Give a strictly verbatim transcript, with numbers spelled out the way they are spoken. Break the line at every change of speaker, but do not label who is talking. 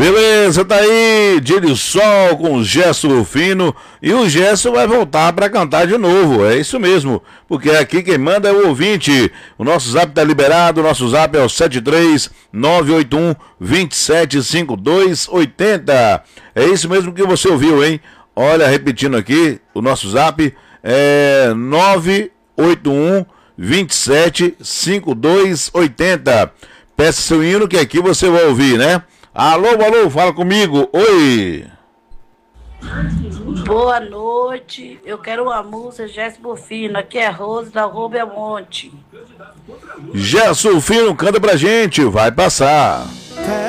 Beleza, tá aí, dia de sol com o Gerson Rufino, e o Gerson vai voltar para cantar de novo, é isso mesmo, porque aqui quem manda é o ouvinte. O nosso zap tá liberado, o nosso zap é o sete três nove oito um, dois sete cinco dois oito zero. É isso mesmo que você ouviu, hein? Olha, repetindo aqui, o nosso zap é nove oito um, dois sete cinco dois oito zero. Peça seu hino que aqui você vai ouvir, né? Alô, alô, fala comigo, oi!
Boa noite, eu quero uma música, Gerson Rufino, aqui é Rose da Rua Monte.
Gerson Rufino, canta pra gente, vai passar.